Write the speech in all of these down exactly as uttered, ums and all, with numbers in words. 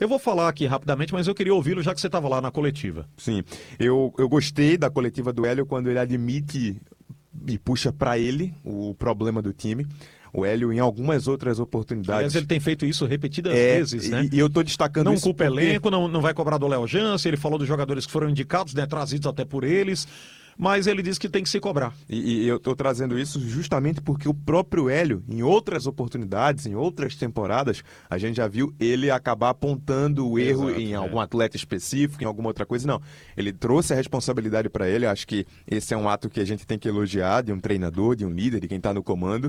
Eu vou falar aqui rapidamente, mas eu queria ouvi-lo já que você estava lá na coletiva. Sim, eu, eu gostei da coletiva do Hélio quando ele admite e puxa para ele o problema do time. O Hélio, em algumas outras oportunidades... Aliás, ele tem feito isso repetidas é, vezes, né? E, e eu estou destacando não isso Não culpa porque... elenco, não, não vai cobrar do Léo Jance, ele falou dos jogadores que foram indicados, né, trazidos até por eles, mas ele diz que tem que se cobrar. E, e eu estou trazendo isso justamente porque o próprio Hélio, em outras oportunidades, em outras temporadas, a gente já viu ele acabar apontando o erro Exato, em é. algum atleta específico, em alguma outra coisa. Não, ele trouxe a responsabilidade para ele. Acho que esse é um ato que a gente tem que elogiar de um treinador, de um líder, de quem está no comando.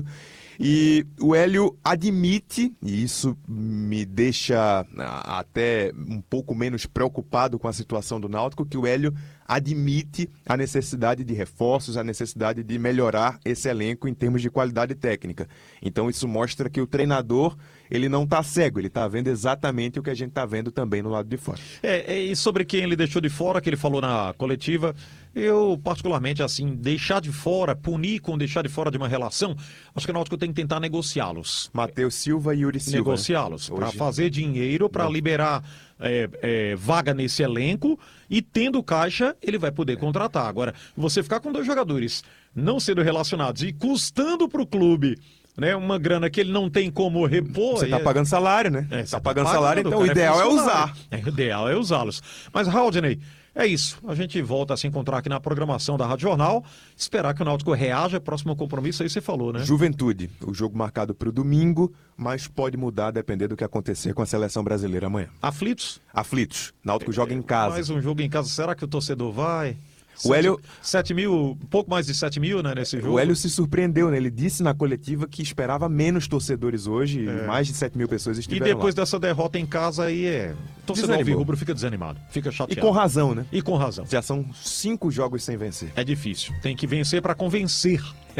E o Hélio admite, e isso me deixa até um pouco menos preocupado com a situação do Náutico, que o Hélio admite a necessidade de reforços, a necessidade de melhorar esse elenco em termos de qualidade técnica. Então isso mostra que o treinador, ele não está cego, ele está vendo exatamente o que a gente está vendo também no lado de fora. É, e sobre quem ele deixou de fora, que ele falou na coletiva, eu particularmente, assim, deixar de fora, punir com deixar de fora de uma relação, acho que o Náutico tem que tentar negociá-los. Matheus Silva e Yuri Silva. Negociá-los, né? para Hoje... fazer dinheiro, para liberar é, é, vaga nesse elenco e tendo caixa, ele vai poder contratar. Agora, você ficar com dois jogadores não sendo relacionados e custando para o clube, né, uma grana que ele não tem como repor. Você está pagando salário, né? É, Está tá pagando, pagando salário, então o é ideal é usar. É, o ideal é usá-los. Mas, Haldney, é isso. A gente volta a se encontrar aqui na programação da Rádio Jornal. Esperar que o Náutico reaja. Próximo compromisso, aí você falou, né? Juventude. O jogo marcado para o domingo, mas pode mudar a depender do que acontecer com a seleção brasileira amanhã. Aflitos? Aflitos. Náutico é, joga em casa. Mais um jogo em casa. Será que o torcedor vai? O Hélio... sete mil, pouco mais de sete mil, né, nesse jogo. O Hélio se surpreendeu, né? Ele disse na coletiva que esperava menos torcedores hoje, é. mais de sete mil pessoas estiveram E depois lá. dessa derrota em casa aí é... Torcedor alvirrubro fica desanimado, fica chateado. E com razão, né? E com razão. Já são cinco jogos sem vencer. É difícil, tem que vencer para convencer.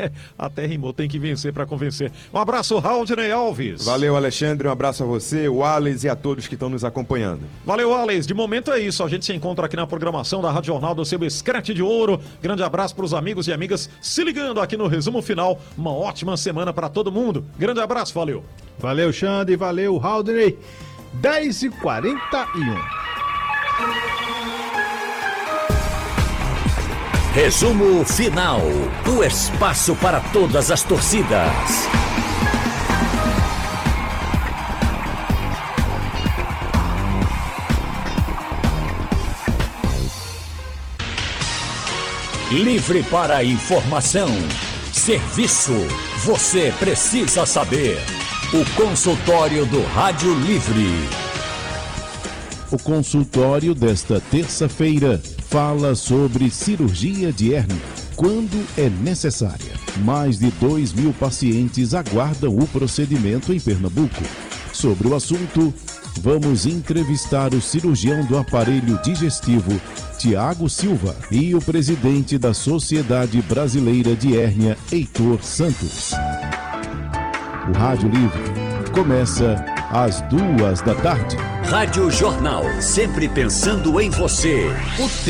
Até rimou, tem que vencer para convencer. Um abraço, Haldney Alves. Valeu, Alexandre, um abraço a você, o Alex e a todos que estão nos acompanhando. Valeu, Alex. De momento é isso. A gente se encontra aqui na programação da Rádio Jornal do seu Escrete de Ouro. Grande abraço para os amigos e amigas se ligando aqui no resumo final. Uma ótima semana para todo mundo. Grande abraço, valeu. Valeu, Xande, valeu, Haldney. dez e quarenta e um. Resumo final. O espaço para todas as torcidas. Livre para informação. Serviço. Você precisa saber. O consultório do Rádio Livre. O consultório desta terça-feira fala sobre cirurgia de hérnia, quando é necessária. Mais de dois mil pacientes aguardam o procedimento em Pernambuco. Sobre o assunto, vamos entrevistar o cirurgião do aparelho digestivo, Tiago Silva, e o presidente da Sociedade Brasileira de Hérnia, Heitor Santos. O Rádio Livre começa às duas da tarde. Rádio Jornal, sempre pensando em você. O